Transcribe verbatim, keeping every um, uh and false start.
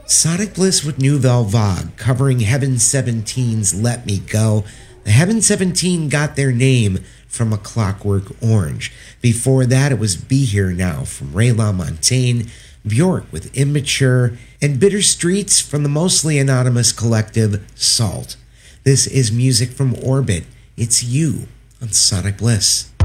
Sonic Bliss with Nouvelle Vague, covering Heaven seventeen's Let Me Go. The Heaven seventeen got their name from A Clockwork Orange. Before that, it was Be Here Now from Ray LaMontagne, Bjork with Immature, and Bitter Streets from the mostly anonymous collective Salt. This is music from Orbit. It's You on Sonic Bliss.